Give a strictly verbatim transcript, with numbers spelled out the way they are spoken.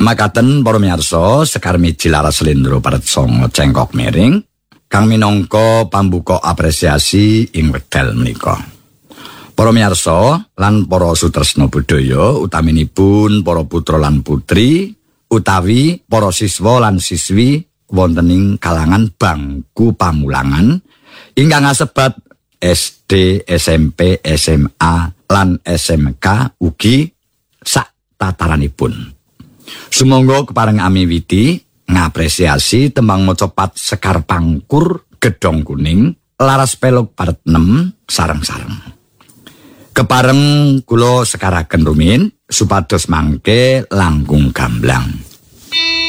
Makaten para miyarsa, Sekar Miji Laras Slendro Paret Sanga Cengkok Miring kang minangka pambuka apresiasi ing wekdal menika. Para miyarsa lan para sutresna budaya utaminipun para putra lan putri utawi para siswa lan siswi wonten ing kalangan bangku pamulangan ingkang asebat S D, S M P, S M A lan S M K ugi sak tataranipun. Sumangga kepareng amiwiti ngapresiasi tembang mocopat Sekar Pangkur Gedhong Kuning Laras Pelog Paret enam sareng-sareng. Kepareng kula sekaraken rumiyin supados mangke langkung gamblang.